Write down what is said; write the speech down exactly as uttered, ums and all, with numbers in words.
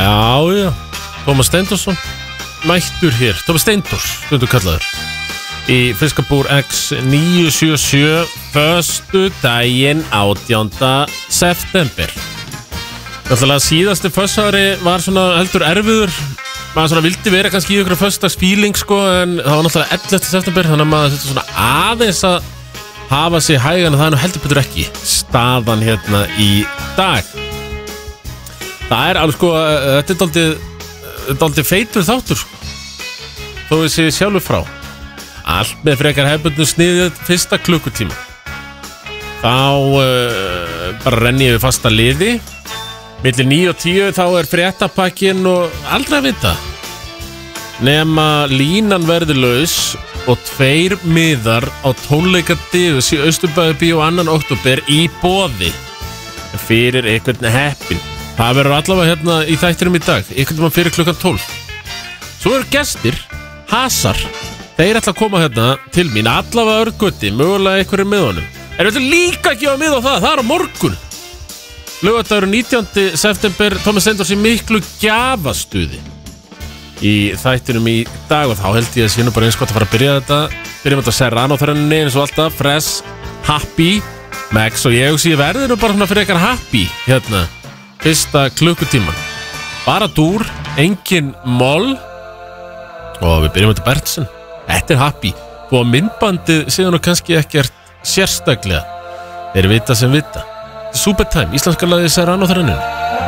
Já, já, Tómas Steindorsson mættur hér, Tómas Steindors stundu kallaður í Fiskabúr X níu sjö sjö föstudaginn átjánda september. Náttúrulega síðasti föstudagur var svona heldur erfiður. Maður svona vildi vera kannski í ykkur föstudagsfíling sko, en það var náttúrulega ellefta september, þannig að maður þetta svona aðeins að hafa sig hægan og það er nú heldur betur ekki staðan hérna í dag. Það er alveg sko, þetta er dálítið dálítið feitur þáttur sko, þó við séum sjálfur frá. Allt með frekar hefbundnu sniðið fyrsta klukkutíma. Þá uh, bara renni ég við fasta liði. Milli níu og tíu þá er fréttapakkin og aldrei að vita. Nema línan verður laus og tveir miðar á tónleika Divus í Austurbæjarbíó annan október í boði fyrir einhvern heppin. Það verður allavega hérna í þættinum í dag, einhvern veginn fyrir klukkan tólf. Svo eru gestir, hasar. Þeir ætla að koma hérna til mín, allavega örgutti, mögulega einhverjir með honum. En við ætlum líka ekki að miða á það, það er á morgun. Laugardagur nítjándi september, Tómas Steindors í miklu gjafastuði í þættinum í dag og þá held ég að sé nú bara eins gott að fara að byrja þetta. Byrjum þetta Serrano-þrenninni eins og alltaf, fresh, happy, Max og ég og ég verði nú bara svona fyrir eitthvað happy hérna, fyrsta klukkutíman. Bara dúr, engin moll og við byrjum þetta Bertsen. Þetta er happy og myndbandið séu nú kannski ekkert sérstaklega. Þeir vita sem vita. Super Time, íslenska lagið Serrano-þrenninni.